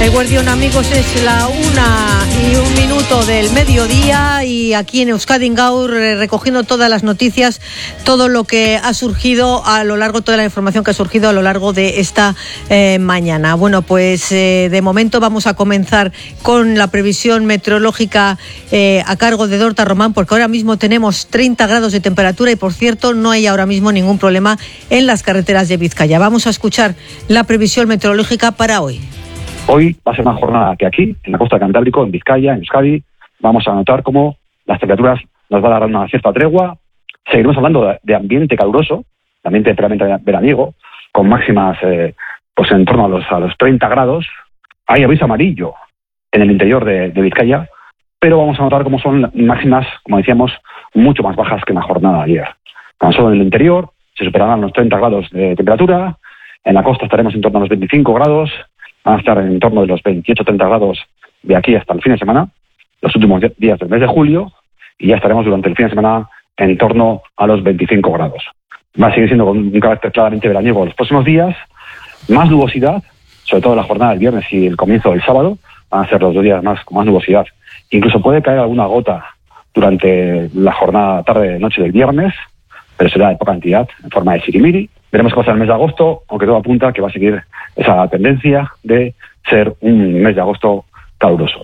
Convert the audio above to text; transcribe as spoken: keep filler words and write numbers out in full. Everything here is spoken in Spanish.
Eguerdión, amigos, es la una y un minuto del mediodía y aquí en Euskadi Gaur recogiendo todas las noticias, todo lo que ha surgido a lo largo, toda la información que ha surgido a lo largo de esta eh, mañana. Bueno, pues eh, de momento vamos a comenzar con la previsión meteorológica eh, a cargo de Dorta Román, porque ahora mismo tenemos treinta grados de temperatura y, por cierto, no hay ahora mismo ningún problema en las carreteras de Vizcaya. Vamos a escuchar la previsión meteorológica para hoy. Hoy va a ser una jornada que aquí, en la costa del Cantábrico, en Vizcaya, en Euskadi, vamos a notar cómo las temperaturas nos va a dar una cierta tregua. Seguiremos hablando de, de ambiente caluroso, de ambiente plenamente veraniego, con máximas eh, pues en torno a los, a los treinta grados. Hay aviso amarillo en el interior de, de Vizcaya, pero vamos a notar cómo son máximas, como decíamos, mucho más bajas que en la jornada de ayer. Tan solo en el interior se superarán los treinta grados de temperatura, en la costa estaremos en torno a los veinticinco grados, van a estar en torno de los veintiocho a treinta grados de aquí hasta el fin de semana, los últimos días del mes de julio, y ya estaremos durante el fin de semana en torno a los veinticinco grados. Va a seguir siendo con un carácter claramente veraniego los próximos días, más nubosidad, sobre todo la jornada del viernes y el comienzo del sábado, van a ser los dos días más con más nubosidad. Incluso puede caer alguna gota durante la jornada tarde-noche del viernes, pero será de poca cantidad, en forma de sirimiri. Veremos qué pasa en el mes de agosto, aunque todo apunta que va a seguir esa tendencia de ser un mes de agosto caluroso.